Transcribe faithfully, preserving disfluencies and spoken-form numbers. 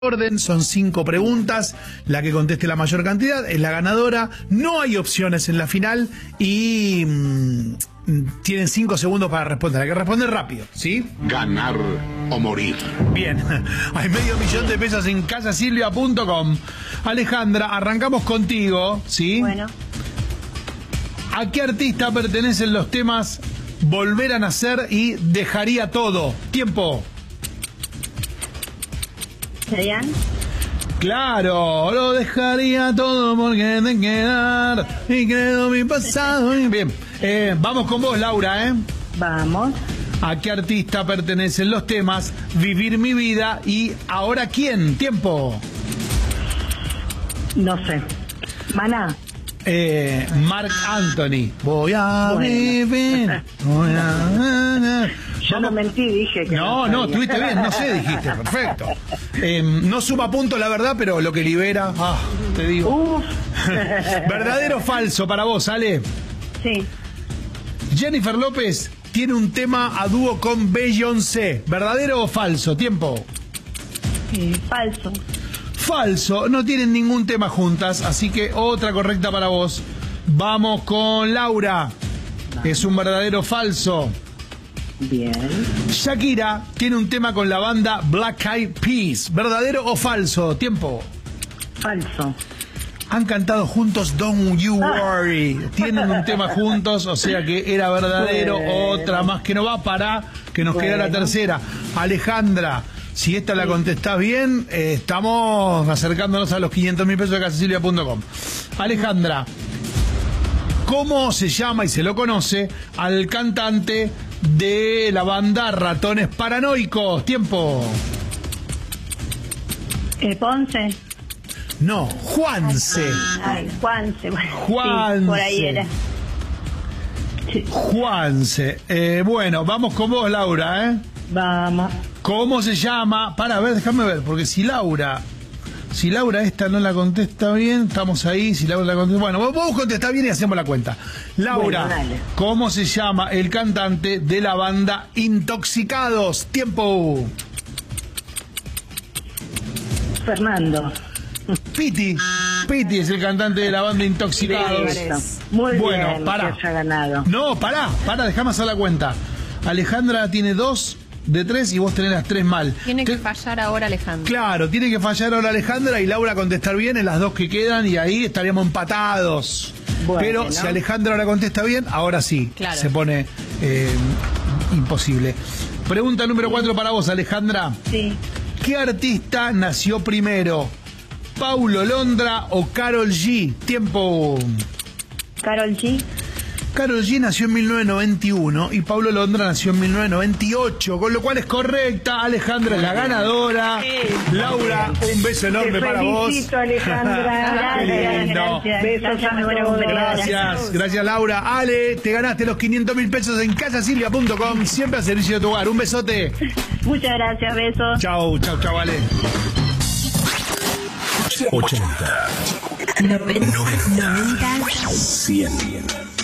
orden, son cinco preguntas, la que conteste la mayor cantidad es la ganadora, no hay opciones en la final y mmm, tienen cinco segundos para responder, hay que responder rápido, ¿sí? Ganar o morir. Bien, hay medio millón de pesos en casa silvia punto com. Alejandra, arrancamos contigo, ¿sí? Bueno. ¿A qué artista pertenecen los temas Volver a Nacer y Dejaría Todo? Tiempo. ¿Chayanne? Claro, lo dejaría todo porque te quedar y creo mi pasado. Bien, eh, vamos con vos, Laura, ¿eh? Vamos. ¿A qué artista pertenecen los temas Vivir mi vida y Ahora quién? Tiempo. No sé. Maná. Eh, Marc Anthony. Voy a Bueno. vivir. Voy a... Yo no mentí, dije que No, no no, sabía. estuviste bien, no sé, dijiste, perfecto. Eh, no suma puntos, la verdad, pero lo que libera, ah, te digo. Uf. ¿Verdadero o falso para vos, Ale? Sí. Jennifer López tiene un tema a dúo con Beyoncé. ¿Verdadero o falso? Tiempo. Eh, falso. Falso, no tienen ningún tema juntas, así que otra correcta para vos. Vamos con Laura. Es un verdadero o falso. Bien. Shakira tiene un tema con la banda Black Eyed Peas. ¿Verdadero o falso? Tiempo. Falso. Han cantado juntos Don't You Worry. Tienen un tema juntos, o sea que era verdadero. Bueno. Otra más que no va para, que nos queda la Bueno. tercera. Alejandra, si esta la contestás bien, eh, estamos acercándonos a los quinientos mil pesos de casa silvia punto com. Alejandra, ¿cómo se llama y se lo conoce al cantante de la banda Ratones Paranoicos? Tiempo. Eh, Ponce. No, Juanse. Ay, Juanse. Bueno, Juanse. sí, por ahí era. Sí. Juanse. Eh, bueno, vamos con vos, Laura, ¿eh? Vamos. ¿Cómo se llama? Para ver, déjame ver, porque si Laura, si Laura esta no la contesta bien, estamos ahí, si Laura la contesta, bueno, vos, vos contestá bien y hacemos la cuenta. Laura, Bueno, dale. ¿cómo se llama el cantante de la banda Intoxicados? Tiempo. Fernando. Piti. Piti es el cantante de la banda Intoxicados. Listo. Muy Bueno, bien pará. que haya ganado. No, pará, pará, dejame hacer la cuenta. Alejandra tiene dos de tres y vos tenés las tres mal. Tiene ¿Qué? que fallar ahora Alejandro. Claro, tiene que fallar ahora Alejandra y Laura contestar bien en las dos que quedan y ahí estaríamos empatados. Bueno, Pero ¿no? si Alejandra ahora contesta bien, ahora sí, Claro. se pone eh, imposible. Pregunta número cuatro para vos, Alejandra. Sí. ¿Qué artista nació primero? ¿Paulo Londra o Karol G? Tiempo. Karol G. Karol G nació en mil novecientos noventa y uno y Paulo Londra nació en mil novecientos noventa y ocho, con lo cual es correcta. Alejandra es la ganadora. Sí. Laura, un beso enorme Te para vos. felicito, Alejandra. Qué Gracias, lindo. gracias. Besos Gracias, a muy buena todos. compañera. Gracias, gracias Laura. Ale, te ganaste los quinientos mil pesos en casa silvia punto com, siempre a servicio de tu hogar. Un besote. Muchas gracias, besos. Chau, chau, chau, Ale. ochenta. noventa. cien.